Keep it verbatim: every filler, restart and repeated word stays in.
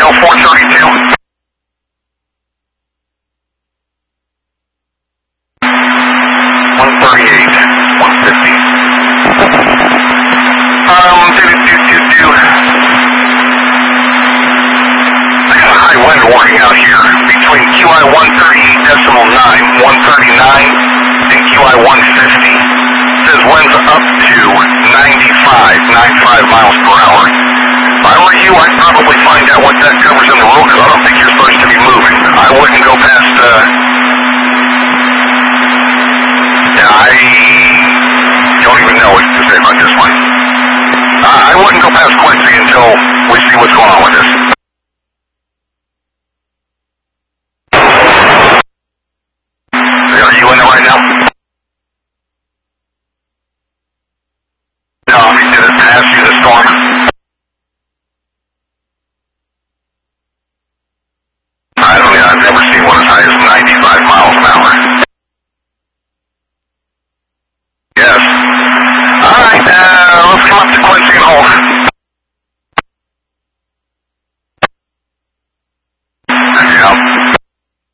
Show four thirty-two. one thirty-eight. one fifty. Um, do do do do do. I got a high wind warning out here between Q I one thirty-eight decimal nine, one thirty-nine, and Q I one fifty. It says winds up to ninety-five, ninety-five miles per hour. If I were you, I'd probably find out what that covers in the road, because I don't think you're supposed to be moving. I wouldn't go past, uh... Yeah, I don't even know what to say about this one. Uh, I wouldn't go past Quincy until we see what's going on with this. Are you in there right now? No, I mean, did it pass you, the storm? I don't know, I've never seen one as high as ninety-five miles an hour. Yes. Alright, uh, let's come up to